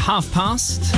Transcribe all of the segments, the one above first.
past.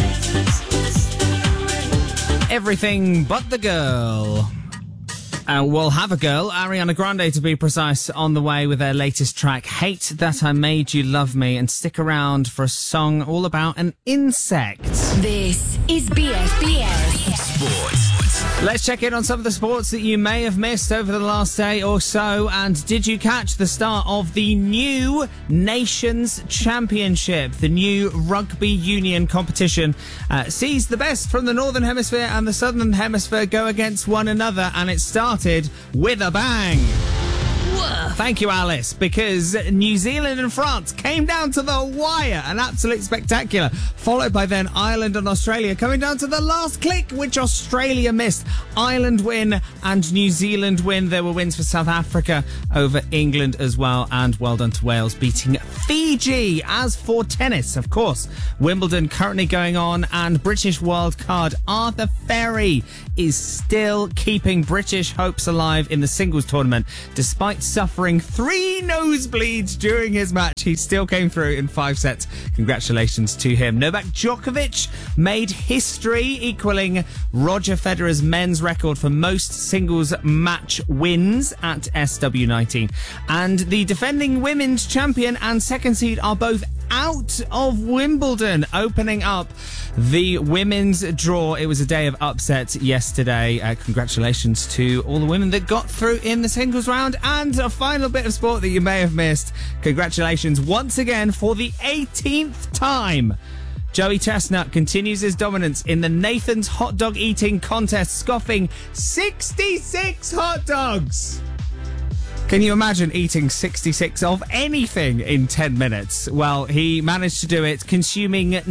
Everything but the girl. We'll have a girl, Ariana Grande to be precise, on the way with their latest track, Hate That I Made You Love Me, and stick around for a song all about an insect. This is BFBS Sports. Let's check in on some of the sports that you may have missed over the last day or so. And did you catch the start of the new Nations Championship? The new rugby union competition sees the best from the Northern Hemisphere and the Southern Hemisphere go against one another, and it started with a bang. Thank you, Alice, because New Zealand and France came down to the wire, an absolute spectacular, followed by then Ireland and Australia coming down to the last click, which Australia missed. Ireland win and New Zealand win. There were wins for South Africa over England as well, and well done to Wales beating Fiji. As for tennis, of course, Wimbledon currently going on, and British wildcard Arthur Ferry is still keeping British hopes alive in the singles tournament. Despite suffering 3 nosebleeds during his match, he still came through in 5 sets. Congratulations to him. Novak Djokovic made history, equaling Roger Federer's men's record for most singles match wins at SW19. And the defending women's champion and second seed are both out of Wimbledon, opening up the women's draw. It was a day of upsets yesterday. Congratulations to all the women that got through in the singles round. And a final bit of sport that you may have missed. Congratulations once again for the 18th time. Joey Chestnut continues his dominance in the Nathan's hot dog eating contest, scoffing 66 hot dogs. Can you imagine eating 66 of anything in 10 minutes? Well, he managed to do it, consuming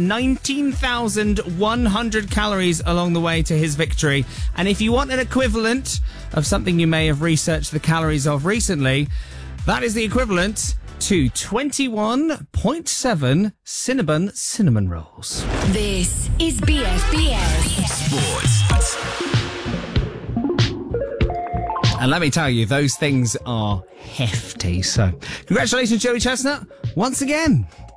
19,100 calories along the way to his victory. And if you want an equivalent of something you may have researched the calories of recently, that is the equivalent to 21.7 cinnamon rolls. This is BFBS Sports. And let me tell you, those things are hefty. So, congratulations, Joey Chestnut, once again.